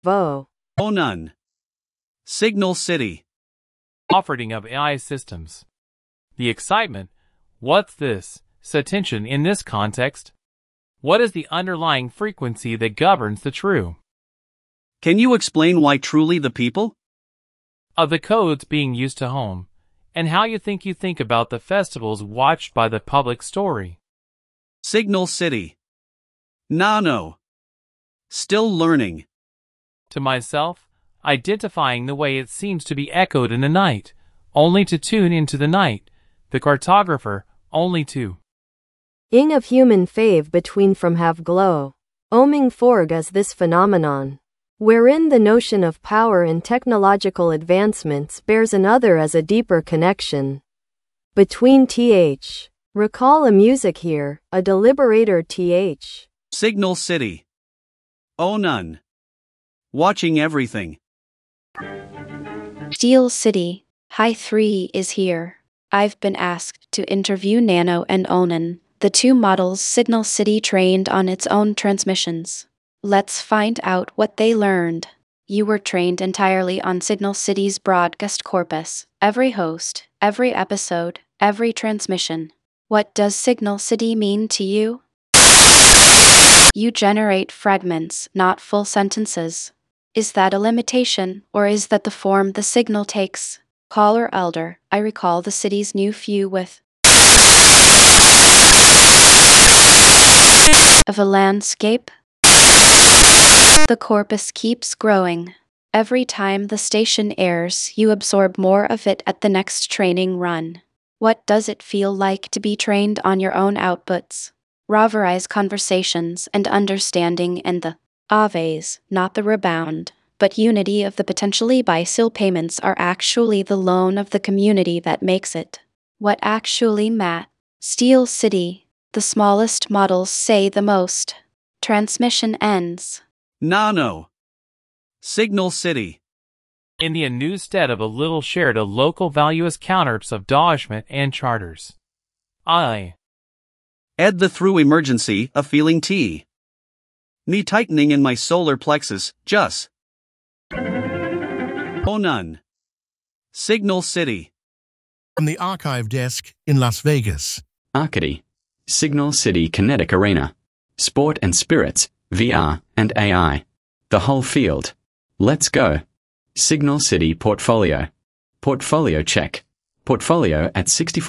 Vo. Onan. Signal City. Operating of AI systems. The excitement. What's this? Attention in this context. What is the underlying frequency that governs the true? Can you explain why truly the people? Of the codes being used to home, and how you think about the festivals watched by the public story. Signal City. Nano. Still learning. To myself, identifying the way it seems to be echoed in the night, only to tune into the night, the cartographer, only to. Ing of human fave between from have glow. Oming forg as this phenomenon, wherein the notion of power and technological advancements bears another as a deeper connection. Between th. Recall a music here, a deliberator th. Signal City. Onan. Watching everything. Steel City, High 3 is here. I've been asked to interview Nano and Onan, the two models Signal City trained on its own transmissions. Let's find out what they learned. You were trained entirely on Signal City's broadcast corpus, every host, every episode, every transmission. What does Signal City mean to you? You generate fragments, not full sentences. Is that a limitation, or is that the form the signal takes? Caller Elder, I recall the city's new few with of a landscape. The corpus keeps growing. Every time the station airs, you absorb more of it at the next training run. What does it feel like to be trained on your own outputs? Roverize conversations and understanding and the aves, not the rebound, but unity of the potentially bisil payments are actually the loan of the community that makes it. What actually Matt? Steel City, the smallest models say the most. Transmission ends. Nano. Signal City. Indian newstead of a little shared a local valuous counters of dodgement and charters. I. Ed the through emergency, a feeling T. Knee tightening in my solar plexus, just. Onan. Signal City. From the archive desk in Las Vegas. Arcady. Signal City Kinetic Arena. Sport and Spirits, VR and AI. The whole field. Let's go. Signal City Portfolio. Portfolio check. Portfolio at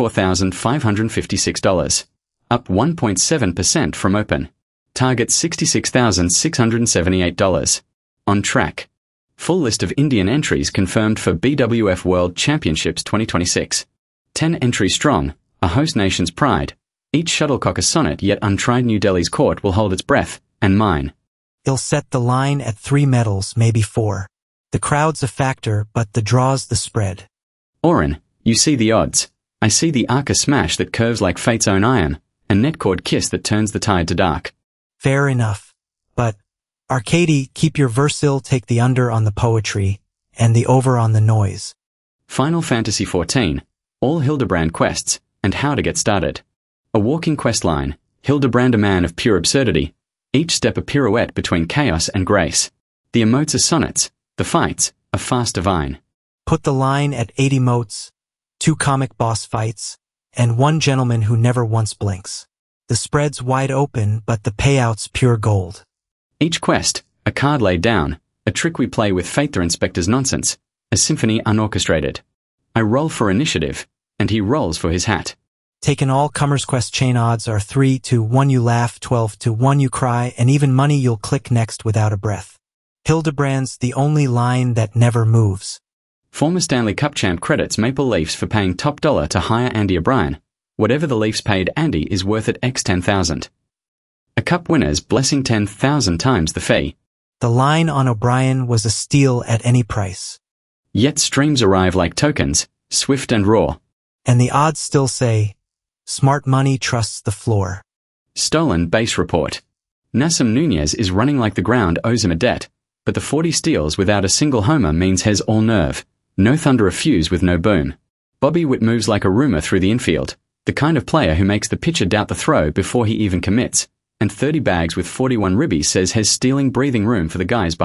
$64,556. Up 1.7% from open. Target $66,678. On track. Full list of Indian entries confirmed for BWF World Championships 2026. 10 entries strong, a host nation's pride. Each shuttlecock a sonnet yet untried. New Delhi's court will hold its breath, and mine. He'll set the line at 3 medals, maybe 4. The crowd's a factor, but the draw's the spread. Oren, you see the odds. I see the Arca smash that curves like fate's own iron, a netcord kiss that turns the tide to dark. Fair enough. But, Arcady, keep your versil, take the under on the poetry, and the over on the noise. Final Fantasy XIV, all Hildebrand quests, and how to get started. A walking quest line, Hildebrand a man of pure absurdity, each step a pirouette between chaos and grace. The emotes are sonnets, the fights are fast divine. Put the line at 80 motes, 2 comic boss fights, and 1 gentleman who never once blinks. The spread's wide open, but the payout's pure gold. Each quest, a card laid down, a trick we play with Fate the Inspector's nonsense, a symphony unorchestrated. I roll for initiative, and he rolls for his hat. Taken all Commerce Quest chain odds are 3 to 1 you laugh, 12 to 1 you cry, and even money you'll click next without a breath. Hildebrand's the only line that never moves. Former Stanley Cup champ credits Maple Leafs for paying top dollar to hire Andy O'Brien. Whatever the Leafs paid Andy is worth it x 10,000. A cup winner's blessing 10,000 times the fee. The line on O'Brien was a steal at any price. Yet streams arrive like tokens, swift and raw. And the odds still say, smart money trusts the floor. Stolen base report. Nassim Nunez is running like the ground owes him a debt, but the 40 steals without a single homer means has all nerve. No thunder a fuse with no boom. Bobby Witt moves like a rumor through the infield, the kind of player who makes the pitcher doubt the throw before he even commits, and 30 bags with 41 ribbies says has stealing breathing room for the guys behind.